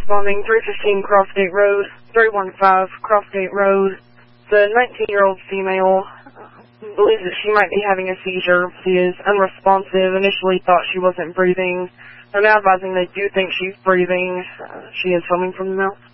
responding 315 Crossgate Road, 315 Crossgate Road. The 19-year-old female believes that she might be having a seizure. She is unresponsive. Initially thought she wasn't breathing. They're now advising they do think she's breathing. She is foaming from the mouth.